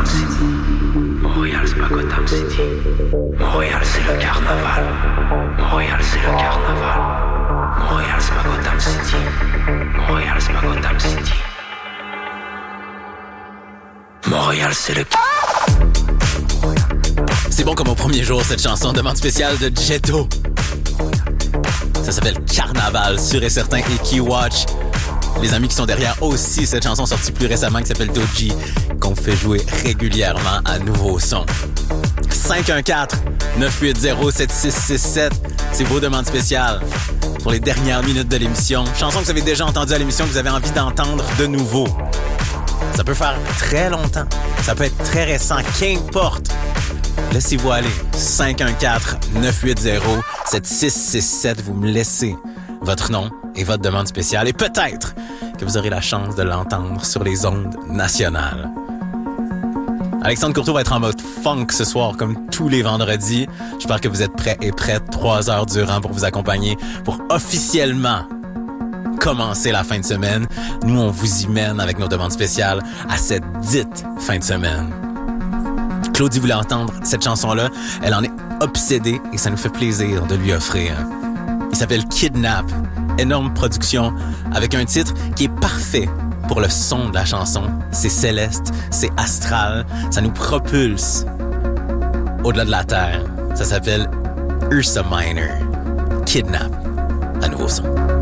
City. Montréal, c'est pas Gotham City. Montréal, c'est le carnaval. Montréal, c'est le carnaval. Montréal, c'est pas Gotham City. Montréal, c'est pas Gotham City. Montréal, c'est le... C'est bon comme au premier jour, cette chanson. Demande spéciale de Jetto. Ça s'appelle Carnaval, sûr et certain, et Keywatch. Les amis qui sont derrière aussi cette chanson sortie plus récemment qui s'appelle Doji, qu'on fait jouer régulièrement à Nouveau Son. 514-980-7667, c'est vos demandes spéciales pour les dernières minutes de l'émission. Chanson que vous avez déjà entendue à l'émission, que vous avez envie d'entendre de nouveau. Ça peut faire très longtemps, ça peut être très récent, qu'importe. Laissez-vous aller. 514-980-7667, vous me laissez votre nom et votre demande spéciale. Et peut-être que vous aurez la chance de l'entendre sur les ondes nationales. Alexandre Courtois va être en mode funk ce soir, comme tous les vendredis. J'espère que vous êtes prêts et prêtes 3 heures durant pour vous accompagner, pour officiellement commencer la fin de semaine. Nous, on vous y mène avec nos demandes spéciales à cette dite fin de semaine. Claudie voulait entendre cette chanson-là. Elle en est obsédée et ça nous fait plaisir de lui offrir. Il s'appelle Kidnap. Énorme production avec un titre qui est parfait pour le son de la chanson. C'est céleste, c'est astral, ça nous propulse au-delà de la terre. Ça s'appelle Ursa Minor. Kidnap. À Nouveau Son.